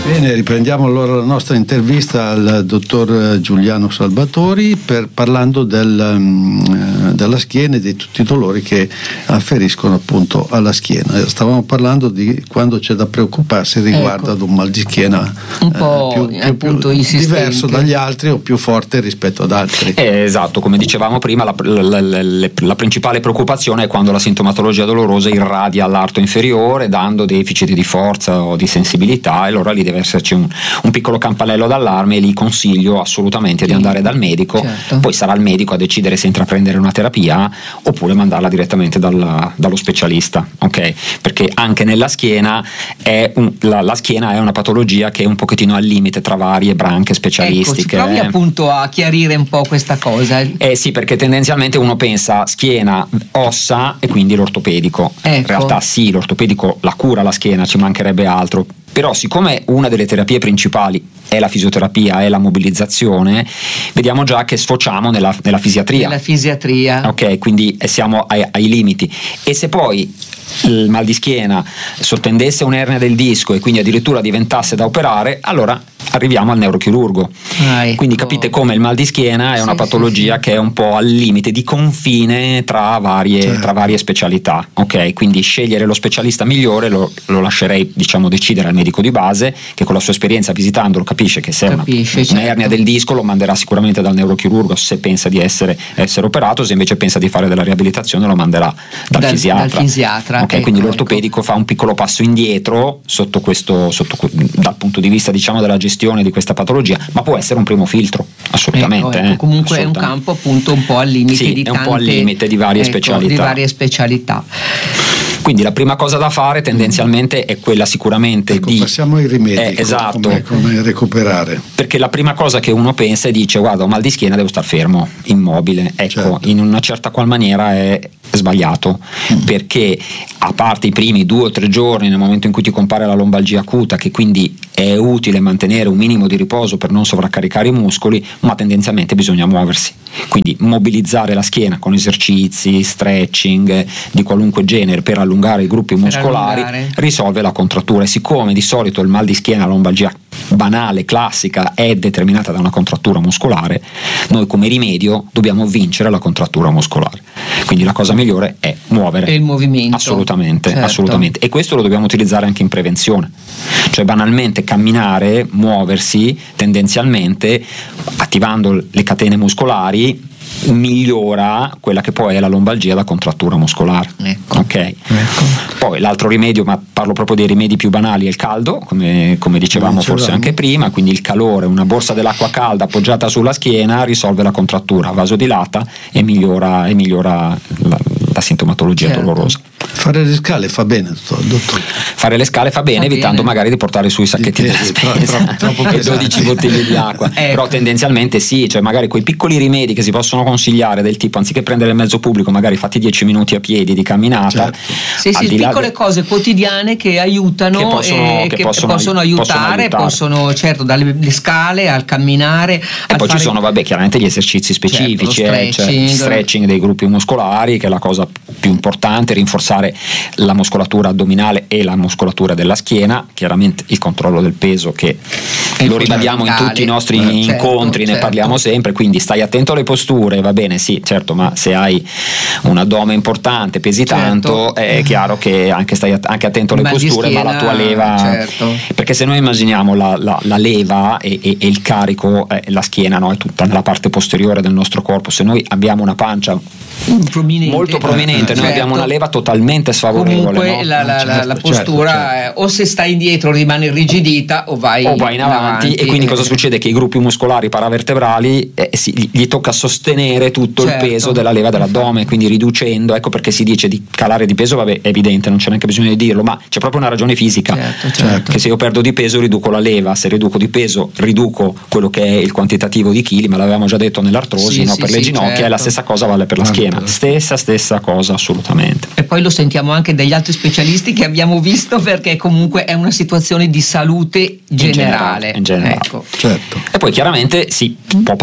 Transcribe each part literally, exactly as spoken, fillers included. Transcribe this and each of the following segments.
Bene, riprendiamo allora la nostra intervista al dottor Giuliano Salvatori per, parlando del, um, della schiena e di tutti i dolori che afferiscono appunto alla schiena. Stavamo parlando di quando c'è da preoccuparsi riguardo, ecco, ad un mal di schiena un po' eh, più, appunto più diverso dagli altri o più forte rispetto ad altri. Eh, esatto, come dicevamo prima, la, la, la, la, la principale preoccupazione è quando la sintomatologia dolorosa irradia all'arto inferiore dando deficit di forza o di sensibilità, e allora lì deve esserci un, un piccolo campanello d'allarme, e lì consiglio assolutamente di andare dal medico, certo. Poi sarà il medico a decidere se intraprendere una terapia oppure mandarla direttamente dal, dallo specialista, ok? Perché anche nella schiena è un, la, la schiena è una patologia che è un pochettino al limite tra varie branche specialistiche. Ecco, ci provi appunto a chiarire un po' questa cosa. Eh sì, perché tendenzialmente uno pensa schiena, ossa e quindi l'ortopedico. Ecco. In realtà sì, l'ortopedico la cura la schiena, ci mancherebbe altro. Però siccome una delle terapie principali è la fisioterapia, è la mobilizzazione, vediamo già che sfociamo nella, nella fisiatria. Nella fisiatria. Ok, quindi siamo ai, ai limiti. E se poi il mal di schiena sottendesse un'ernia del disco e quindi addirittura diventasse da operare, allora arriviamo al neurochirurgo. Ah, ecco. Quindi capite come il mal di schiena è sì, una patologia sì, sì. che è un po' al limite di confine tra varie, certo. tra varie specialità. Ok, quindi scegliere lo specialista migliore lo, lo lascerei, diciamo, decidere al medico di base, che con la sua esperienza visitandolo capisce che se è una, certo. un'ernia del disco lo manderà sicuramente dal neurochirurgo se pensa di essere, essere operato, se invece pensa di fare della riabilitazione lo manderà dal, dal fisiatra. Dal fisiatra. Ok, ecco, quindi l'ortopedico ecco. fa un piccolo passo indietro sotto questo, sotto, dal punto di vista, diciamo, della gestione di questa patologia, ma può essere un primo filtro, assolutamente. Ecco, ecco. Eh, Comunque assolutamente. è un campo appunto un po' al limite sì, di è tante, un po' al limite di varie ecco, specialità. Di varie specialità. Quindi la prima cosa da fare tendenzialmente è quella sicuramente ecco, di passiamo ai rimedi, eh, esatto, come, come recuperare, perché la prima cosa che uno pensa e dice guarda, ho mal di schiena, devo star fermo, immobile, ecco, certo. in una certa qual maniera è sbagliato, mm. perché a parte i primi due o tre giorni nel momento in cui ti compare la lombalgia acuta, che quindi è utile mantenere un minimo di riposo per non sovraccaricare i muscoli, ma tendenzialmente bisogna muoversi, quindi mobilizzare la schiena con esercizi, stretching di qualunque genere per allungare i gruppi per muscolari allungare. Risolve la contrattura. E siccome di solito il mal di schiena, la lombalgia banale, classica, è determinata da una contrattura muscolare, noi come rimedio dobbiamo vincere la contrattura muscolare, quindi la cosa migliore è muovere e il movimento, assolutamente, certo. assolutamente, e questo lo dobbiamo utilizzare anche in prevenzione, cioè banalmente camminare, muoversi tendenzialmente attivando le catene muscolari migliora quella che poi è la lombalgia da contrattura muscolare. Ecco. Ok. Ecco. Poi l'altro rimedio, ma parlo proprio dei rimedi più banali, è il caldo, come, come dicevamo dicevamo. forse anche prima, quindi il calore, una borsa dell'acqua calda appoggiata sulla schiena risolve la contrattura, vasodilata e migliora, e migliora la, la sintomatologia certo. dolorosa. Fare le scale fa bene, dottore. Fare le scale fa bene, fa evitando bene. magari di portare su i sacchetti della spesa e dodici bottiglie di acqua. Ecco. Però tendenzialmente sì, cioè magari quei piccoli rimedi che si possono consigliare, del tipo anziché prendere il mezzo pubblico, magari fatti dieci minuti a piedi di camminata. Certo. Sì, sì, piccole de... cose quotidiane che aiutano, che possono, e che che possono, possono, aiutare, possono aiutare, possono certo dalle scale al camminare. E al poi fare... ci sono vabbè chiaramente gli esercizi specifici, certo, eh, stretching. Cioè, stretching dei gruppi muscolari, che è la cosa più importante, rinforzare la muscolatura addominale e la muscolatura della schiena, chiaramente il controllo del peso, che è lo ribadiamo in tutti i nostri eh, incontri, certo, ne parliamo certo. sempre, quindi stai attento alle posture, va bene, sì, certo, ma se hai un addome importante, pesi certo. tanto, è chiaro che anche stai anche attento alle ma posture, schiena, ma la tua leva, certo. perché se noi immaginiamo la, la, la leva e, e, e il carico, eh, la schiena, no, è tutta nella parte posteriore del nostro corpo, se noi abbiamo una pancia prominente, molto prominente, eh, noi certo. abbiamo una leva totalmente sfavorevole. Comunque no? la, la, certo, la postura certo, certo. È, o se stai indietro rimane irrigidita o vai, o vai in avanti, avanti e quindi cosa succede? Che i gruppi muscolari paravertebrali eh, si, gli, gli tocca sostenere tutto certo. il peso della leva dell'addome, quindi riducendo, ecco perché si dice di calare di peso, vabbè, è evidente, non c'è neanche bisogno di dirlo, ma c'è proprio una ragione fisica, certo, certo. che se io perdo di peso riduco la leva, se riduco di peso riduco quello che è il quantitativo di chili, ma l'avevamo già detto nell'artrosi, sì, no? sì, per sì, le ginocchia certo. e la stessa cosa vale per la Guarda. schiena, stessa stessa cosa assolutamente. E poi lo sentiamo anche dagli altri specialisti che abbiamo visto, perché comunque è una situazione di salute generale, in generale, in generale. Ecco. Certo. E poi chiaramente si può passare alla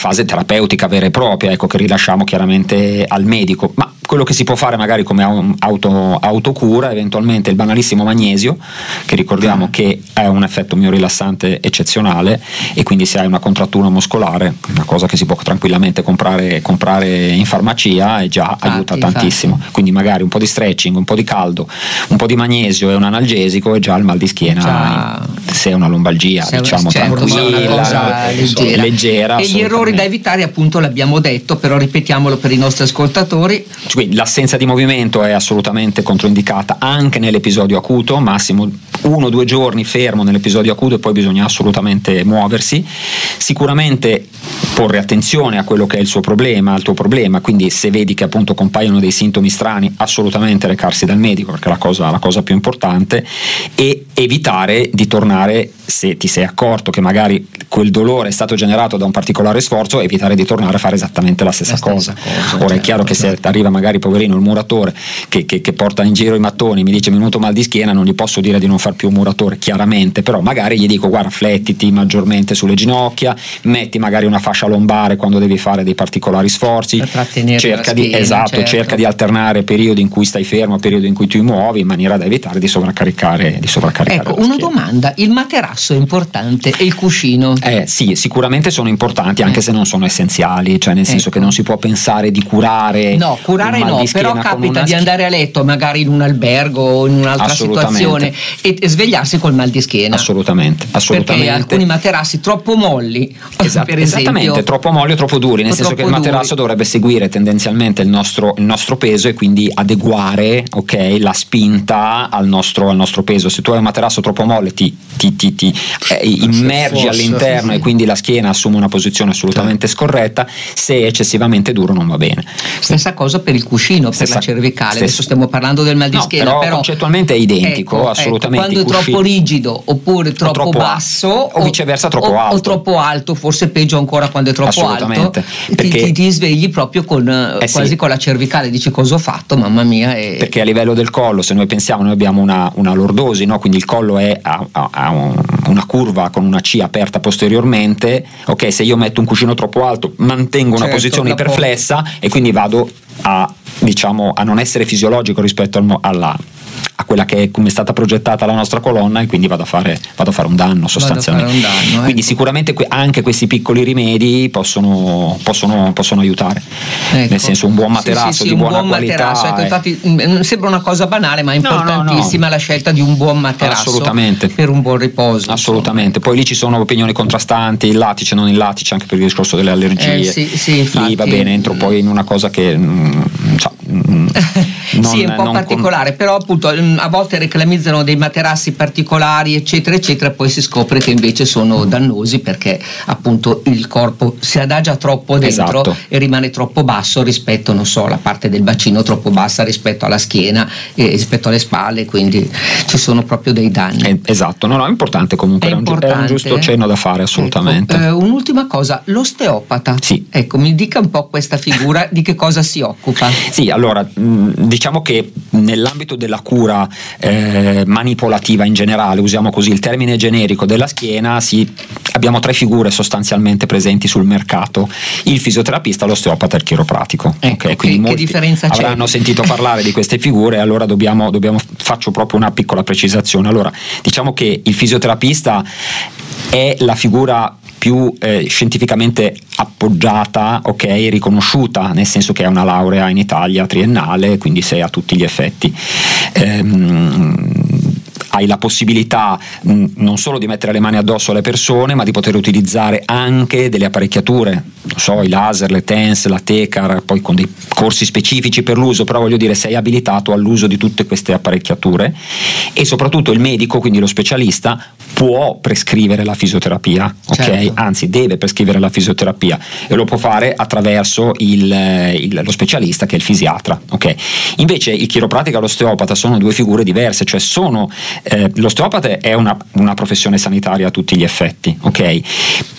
fase terapeutica vera e propria, ecco, che rilasciamo chiaramente al medico. Ma quello che si può fare magari come auto, autocura, eventualmente il banalissimo magnesio, che ricordiamo che è un effetto miorilassante eccezionale, e quindi se hai una contrattura muscolare, una cosa che si può tranquillamente comprare, comprare in farmacia, e già infatti, aiuta tantissimo. Infatti. Quindi magari un po' di stretching, un po' di caldo, un po' di magnesio e un analgesico, e già il mal di schiena, già, se è una lombalgia, se diciamo certo, tranquilla, una cosa leggera. leggera e gli errori da evitare, appunto, l'abbiamo detto, però ripetiamolo per i nostri ascoltatori. Quindi l'assenza di movimento è assolutamente controindicata anche nell'episodio acuto, massimo uno o due giorni fermo nell'episodio acuto, e poi bisogna assolutamente muoversi. Sicuramente porre attenzione a quello che è il suo problema, al tuo problema, quindi se vedi che appunto compaiono dei sintomi strani, assolutamente recarsi dal medico, perché è la cosa, la cosa più importante, e evitare di tornare, se ti sei accorto che magari quel dolore è stato generato da un particolare sforzo, evitare di tornare a fare esattamente la stessa, la stessa cosa. cosa. Ora certo, è chiaro che certo. se arriva magari poverino il muratore che, che, che porta in giro i mattoni, mi dice mi è venuto mal di schiena, non gli posso dire di non far più un muratore, chiaramente, però magari gli dico guarda, flettiti maggiormente sulle ginocchia, metti magari una fascia lombare quando devi fare dei particolari sforzi, per trattenere cerca la di schiena, esatto, certo. cerca di alternare periodi in cui stai fermo a periodi in cui ti muovi, in maniera da evitare di sovraccaricare di sovraccaricare ecco, una schiena. Domanda: il materasso è importante e il cuscino? Eh sì, sicuramente sono importanti, anche eh. se non sono essenziali, cioè nel senso ecco. che non si può pensare di curare no, curare no, però capita di andare a letto magari in un albergo o in un'altra situazione e, e svegliarsi col mal di schiena. Assolutamente, assolutamente. Perché alcuni materassi troppo molli, esatto, per esempio, esattamente, troppo molli o troppo duri, nel senso che il materasso duri. dovrebbe seguire tendenzialmente il nostro, il nostro peso, e quindi adeguare okay, la spinta al nostro, al nostro peso. Se tu hai un materasso troppo molle ti, ti, ti, ti eh, immergi all'interno, sì, e quindi la schiena assume una posizione assolutamente scorretta. Se è eccessivamente duro non va bene. Stessa cosa per il cuscino, per Stessa, la cervicale. Stessa. Adesso stiamo parlando del mal di no, schiena, però, però concettualmente è identico, ecco, assolutamente. Ecco, quando è troppo rigido oppure troppo, troppo basso o, o viceversa troppo o, alto o troppo alto, forse peggio ancora quando è troppo alto, ti, ti, ti svegli proprio con eh quasi sì. con la cervicale, dici cosa ho fatto, mamma mia. E... perché a livello del collo, se noi pensiamo, noi abbiamo una, una lordosi, no? Quindi il collo è a, a, a un, una curva con una C aperta posteriormente, ok, se io metto un cuscino troppo alto mantengo una certo, posizione iperflessa e quindi vado a, diciamo, a non essere fisiologico rispetto al, alla a quella che è come è stata progettata la nostra colonna, e quindi vado a fare, vado a fare un danno sostanzialmente. Un danno, quindi ecco. sicuramente anche questi piccoli rimedi possono, possono, possono aiutare, ecco. nel senso un buon materasso sì, sì, sì, di buona buon qualità. Materasso, ecco, infatti sembra una cosa banale, ma è importantissima no, no, no. la scelta di un buon materasso assolutamente. Per un buon riposo. Assolutamente. Insomma. Poi lì ci sono opinioni contrastanti, il lattice, non il lattice, anche per il discorso delle allergie. Eh, sì, sì, infatti, lì va bene, entro poi in una cosa che mm, cioè, mm, non, sì, è un po' particolare, con... però appunto a volte reclamizzano dei materassi particolari eccetera eccetera, poi si scopre che invece sono dannosi, perché appunto il corpo si adagia troppo dentro esatto. e rimane troppo basso rispetto, non so, la parte del bacino troppo bassa rispetto alla schiena e rispetto alle spalle, quindi ci sono proprio dei danni. Eh, esatto, no, no, è importante comunque, è, è, importante. Un, è un giusto cenno da fare assolutamente. Ecco, eh, un'ultima cosa, l'osteopata. Sì. Ecco, mi dica un po' questa figura di che cosa si occupa. Sì, allora mh, diciamo che nell'ambito della cura eh, manipolativa in generale, usiamo così il termine generico della schiena, sì, abbiamo tre figure sostanzialmente presenti sul mercato: il fisioterapista, l'osteopata e il chiropratico. Ecco, okay, quindi che, molti che differenza c'è? Avranno sentito parlare di queste figure, allora dobbiamo, dobbiamo faccio proprio una piccola precisazione. Allora, diciamo che il fisioterapista è la figura più eh, scientificamente appoggiata, ok, riconosciuta, nel senso che è una laurea in Italia triennale, quindi sei a tutti gli effetti. Ehm, hai la possibilità mh, non solo di mettere le mani addosso alle persone, ma di poter utilizzare anche delle apparecchiature, non so, i laser, le TENS, la Tecar, poi con dei corsi specifici per l'uso, però voglio dire, sei abilitato all'uso di tutte queste apparecchiature, e soprattutto il medico, quindi lo specialista, può prescrivere la fisioterapia, ok? Certo. Anzi, deve prescrivere la fisioterapia, e lo può fare attraverso il, il, lo specialista, che è il fisiatra, ok? Invece il chiropratico e l'osteopata sono due figure diverse, cioè sono Eh, l'osteopata è una, una professione sanitaria a tutti gli effetti, ok?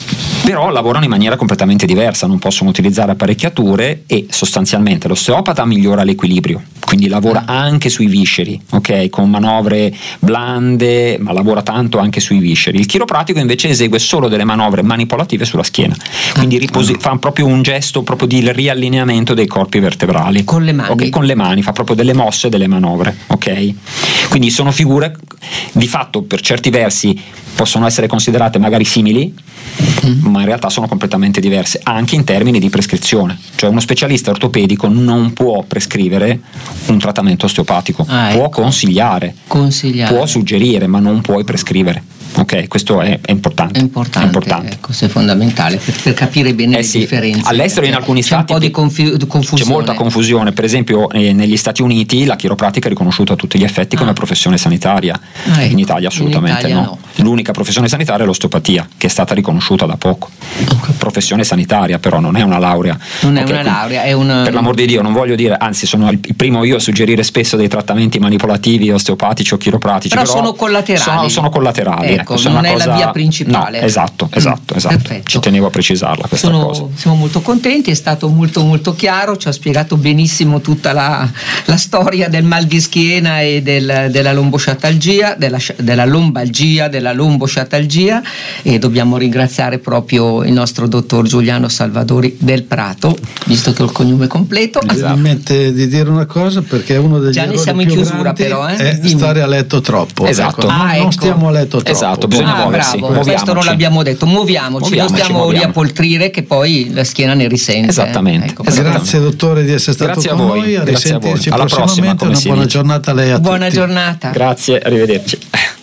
però lavorano in maniera completamente diversa, non possono utilizzare apparecchiature e sostanzialmente l'osteopata migliora l'equilibrio, quindi lavora anche sui visceri, ok, con manovre blande, ma lavora tanto anche sui visceri. Il chiropratico invece esegue solo delle manovre manipolative sulla schiena, quindi riposi- fa proprio un gesto proprio di riallineamento dei corpi vertebrali con le mani, okay? Con le mani fa proprio delle mosse, delle manovre, ok? Quindi sono figure di fatto per certi versi possono essere considerate magari simili, mm. ma in realtà sono completamente diverse anche in termini di prescrizione, cioè uno specialista ortopedico non può prescrivere un trattamento osteopatico, ah, può ecco. consigliare, consigliare, può suggerire, ma non puoi prescrivere. Ok, questo è, è importante. È importante, è importante. Ecco, è fondamentale per, per capire bene eh le sì, differenze. All'estero in alcuni c'è stati un po' di confi- confusione. C'è molta confusione, per esempio eh, negli Stati Uniti la chiropratica è riconosciuta a tutti gli effetti ah. come professione sanitaria, ah, ecco. in Italia assolutamente in Italia no. no. L'unica professione sanitaria è l'osteopatia, che è stata riconosciuta da poco. Okay. Professione sanitaria, però non è una laurea. Non okay, è una laurea, è un. Per l'amor di Dio, non voglio dire, anzi sono il primo io a suggerire spesso dei trattamenti manipolativi, osteopatici o chiropratici. Però, però sono collaterali. Sono, sono collaterali. Ecco, ecco, non una è cosa... la via principale. No, esatto, esatto, mm, esatto. Perfetto. Ci tenevo a precisarla questa sono, cosa. Siamo molto contenti, è stato molto molto chiaro, ci ha spiegato benissimo tutta la, la storia del mal di schiena e del, della lombosciatalgia, della, della lombalgia, della lombosciatalgia, e dobbiamo ringraziare proprio il nostro dottor Giuliano Salvadori del Prato, visto che ho il cognome completo. Mi esatto. permette di dire una cosa, perché uno degli Già ne errori siamo più in chiusura, grandi però, eh? è Dimmi. stare a letto troppo. Esatto. Ecco, ah, non, ecco. non stiamo a letto troppo. Esatto, bisogna ah, muoversi. Bravo. Questo non l'abbiamo detto, muoviamoci, muoviamoci non stiamo muoviamoci. lì a poltrire che poi la schiena ne risente. Esattamente. Ecco, Esattamente. Grazie dottore di essere stato Grazie con a voi. noi, a Grazie a voi. risentirci Alla prossima, prossimamente, come una si buona dice. giornata a lei e a buona tutti. giornata. Grazie, arrivederci.